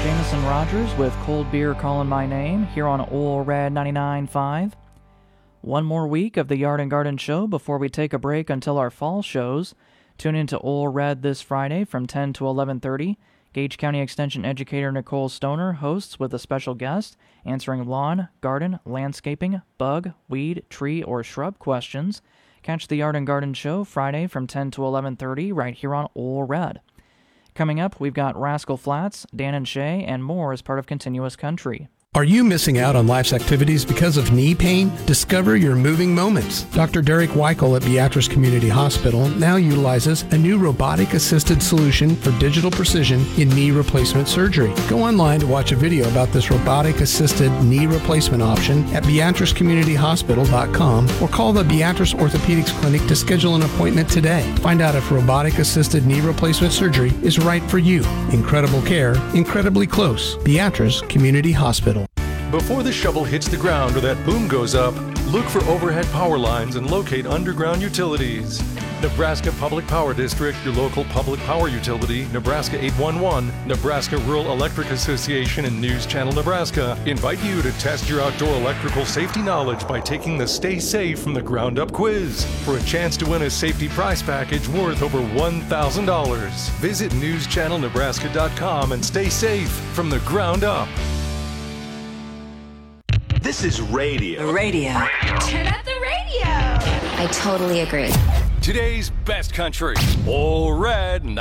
Jameson Rogers with Cold Beer Calling My Name here on Old Red 99.5. One more week of the Yard and Garden Show before we take a break until our fall shows. Tune in to Old Red this Friday from 10 to 11:30. Gage County Extension Educator Nicole Stoner hosts with a special guest, answering lawn, garden, landscaping, bug, weed, tree, or shrub questions. Catch the Yard and Garden Show Friday from 10 to 11:30 right here on Old Red. Coming up, we've got Rascal Flatts, Dan and Shay, and more as part of Continuous Country. Are you missing out on life's activities because of knee pain? Discover your moving moments. Dr. Derek Weichel at Beatrice Community Hospital now utilizes a new robotic-assisted solution for digital precision in knee replacement surgery. Go online to watch a video about this robotic-assisted knee replacement option at beatricecommunityhospital.com or call the Beatrice Orthopedics Clinic to schedule an appointment today. Find out if robotic-assisted knee replacement surgery is right for you. Incredible care, incredibly close. Beatrice Community Hospital. Before the shovel hits the ground or that boom goes up, look for overhead power lines and locate underground utilities. Nebraska Public Power District, your local public power utility, Nebraska 811, Nebraska Rural Electric Association, and News Channel Nebraska invite you to test your outdoor electrical safety knowledge by taking the Stay Safe from the Ground Up quiz for a chance to win a safety prize package worth over $1,000. Visit newschannelnebraska.com and stay safe from the ground up. This is radio. The radio. Turn up the radio. I totally agree. Today's best country, Old Red